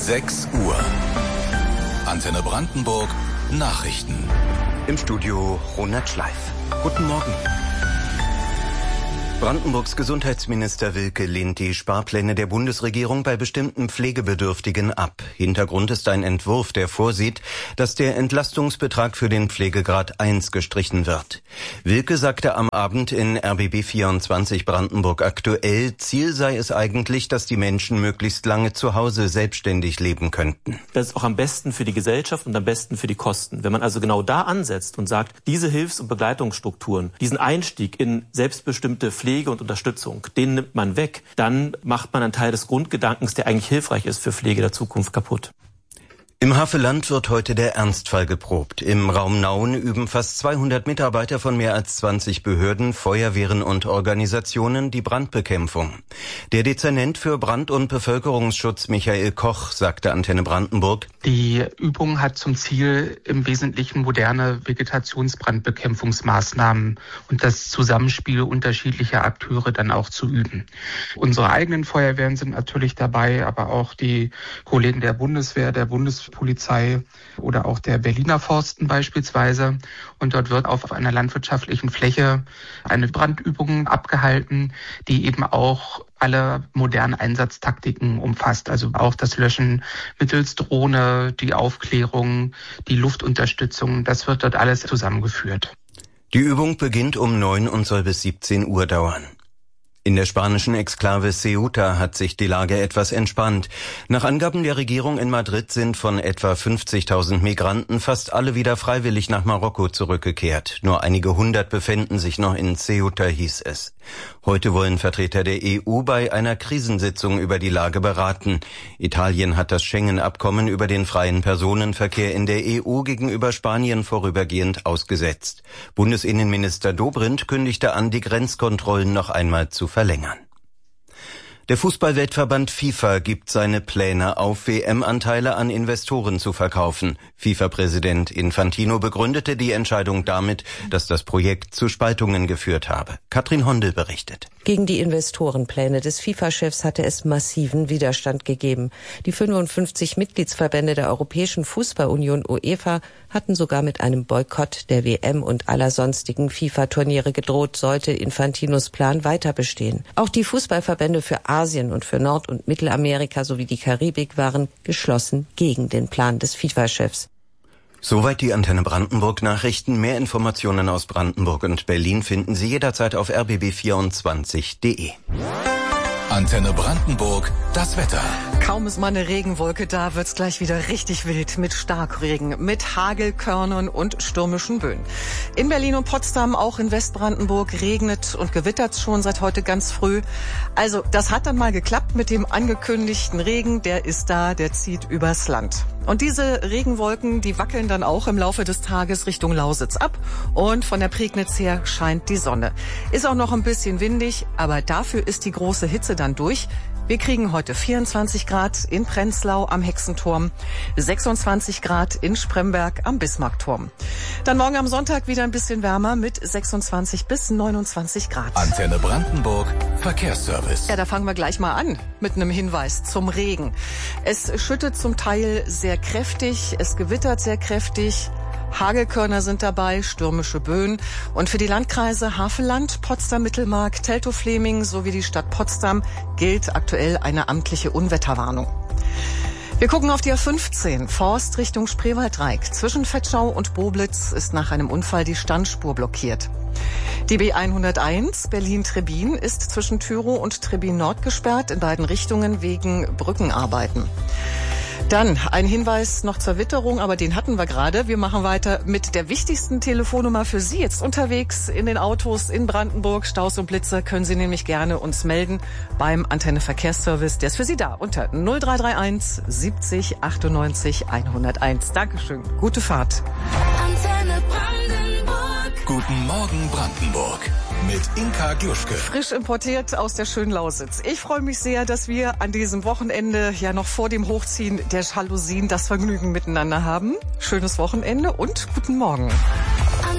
6 Uhr. Antenne Brandenburg Nachrichten. Im Studio Ronald Schleif. Guten Morgen. Brandenburgs Gesundheitsminister Wilke lehnt die Sparpläne der Bundesregierung bei bestimmten Pflegebedürftigen ab. Hintergrund ist ein Entwurf, der vorsieht, dass der Entlastungsbetrag für den Pflegegrad 1 gestrichen wird. Wilke sagte am Abend in RBB 24 Brandenburg aktuell, Ziel sei es eigentlich, dass die Menschen möglichst lange zu Hause selbstständig leben könnten. Das ist auch am besten für die Gesellschaft und am besten für die Kosten. Wenn man also genau da ansetzt und sagt, diese Hilfs- und Begleitungsstrukturen, diesen Einstieg in selbstbestimmte Pflege und Unterstützung, den nimmt man weg, dann macht man einen Teil des Grundgedankens, der eigentlich hilfreich ist für Pflege der Zukunft, kaputt. Im Havelland wird heute der Ernstfall geprobt. Im Raum Nauen üben fast 200 Mitarbeiter von mehr als 20 Behörden, Feuerwehren und Organisationen die Brandbekämpfung. Der Dezernent für Brand- und Bevölkerungsschutz Michael Koch sagte Antenne Brandenburg: Die Übung hat zum Ziel, im Wesentlichen moderne Vegetationsbrandbekämpfungsmaßnahmen und das Zusammenspiel unterschiedlicher Akteure dann auch zu üben. Unsere eigenen Feuerwehren sind natürlich dabei, aber auch die Kollegen der Bundeswehr, der Bundespolizei oder auch der Berliner Forsten beispielsweise. Und dort wird auf einer landwirtschaftlichen Fläche eine Brandübung abgehalten, die eben auch alle modernen Einsatztaktiken umfasst. Also auch das Löschen mittels Drohne, die Aufklärung, die Luftunterstützung. Das wird dort alles zusammengeführt. Die Übung beginnt um 9 und soll bis 17 Uhr dauern. In der spanischen Exklave Ceuta hat sich die Lage etwas entspannt. Nach Angaben der Regierung in Madrid sind von etwa 50.000 Migranten fast alle wieder freiwillig nach Marokko zurückgekehrt. Nur einige hundert befinden sich noch in Ceuta, hieß es. Heute wollen Vertreter der EU bei einer Krisensitzung über die Lage beraten. Italien hat das Schengen-Abkommen über den freien Personenverkehr in der EU gegenüber Spanien vorübergehend ausgesetzt. Bundesinnenminister Dobrindt kündigte an, die Grenzkontrollen noch einmal zu verlängern. Der Fußballweltverband FIFA gibt seine Pläne auf, WM-Anteile an Investoren zu verkaufen. FIFA-Präsident Infantino begründete die Entscheidung damit, dass das Projekt zu Spaltungen geführt habe. Katrin Hondel berichtet. Gegen die Investorenpläne des FIFA-Chefs hatte es massiven Widerstand gegeben. Die 55 Mitgliedsverbände der Europäischen Fußballunion UEFA hatten sogar mit einem Boykott der WM und aller sonstigen FIFA-Turniere gedroht, sollte Infantinos Plan weiter bestehen. Auch die Fußballverbände für Asien und für Nord- und Mittelamerika sowie die Karibik waren geschlossen gegen den Plan des FIFA-Chefs. Soweit die Antenne Brandenburg Nachrichten. Mehr Informationen aus Brandenburg und Berlin finden Sie jederzeit auf rbb24.de. Antenne Brandenburg, das Wetter. Kaum ist mal eine Regenwolke da, wird's gleich wieder richtig wild mit Starkregen, mit Hagelkörnern und stürmischen Böen. In Berlin und Potsdam, auch in Westbrandenburg, regnet und gewittert schon seit heute ganz früh. Also das hat dann mal geklappt mit dem angekündigten Regen, der ist da, der zieht übers Land. Und diese Regenwolken, die wackeln dann auch im Laufe des Tages Richtung Lausitz ab und von der Prignitz her scheint die Sonne. Ist auch noch ein bisschen windig, aber dafür ist die große Hitze dann durch. Wir kriegen heute 24 Grad in Prenzlau am Hexenturm, 26 Grad in Spremberg am Bismarckturm. Dann morgen am Sonntag wieder ein bisschen wärmer mit 26 bis 29 Grad. Antenne Brandenburg, Verkehrsservice. Ja, da fangen wir gleich mal an mit einem Hinweis zum Regen. Es schüttet zum Teil sehr kräftig, es gewittert sehr kräftig. Hagelkörner sind dabei, stürmische Böen. Und für die Landkreise Havelland, Potsdam-Mittelmark, Teltow-Fleming sowie die Stadt Potsdam gilt aktuell eine amtliche Unwetterwarnung. Wir gucken auf die A15, Forst Richtung Spreewaldreik. Zwischen Vetschau und Boblitz ist nach einem Unfall die Standspur blockiert. Die B101 Berlin-Trebin ist zwischen Tyrow und Trebin Nord gesperrt, in beiden Richtungen wegen Brückenarbeiten. Dann ein Hinweis noch zur Witterung, aber den hatten wir gerade. Wir machen weiter mit der wichtigsten Telefonnummer für Sie jetzt unterwegs in den Autos in Brandenburg. Staus und Blitzer können Sie nämlich gerne uns melden beim Antenne Verkehrsservice. Der ist für Sie da unter 0331 70 98 101. Dankeschön. Gute Fahrt. Antenne Brandenburg. Guten Morgen Brandenburg. Mit Inka Gluschke. Frisch importiert aus der schönen Lausitz. Ich freue mich sehr, dass wir an diesem Wochenende ja noch vor dem Hochziehen der Jalousien das Vergnügen miteinander haben. Schönes Wochenende und guten Morgen.